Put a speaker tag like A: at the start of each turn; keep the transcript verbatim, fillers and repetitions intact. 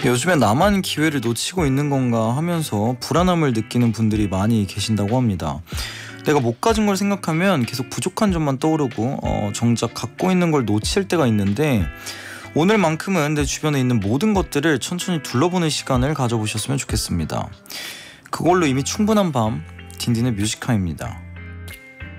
A: 요즘에 나만 기회를 놓치고 있는 건가 하면서 불안함을 느끼는 분들이 많이 계신다고 합니다. 내가 못 가진 걸 생각하면 계속 부족한 점만 떠오르고 어, 정작 갖고 있는 걸 놓칠 때가 있는데, 오늘만큼은 내 주변에 있는 모든 것들을 천천히 둘러보는 시간을 가져보셨으면 좋겠습니다. 그걸로 이미 충분한 밤, 딘딘의 뮤지카입니다.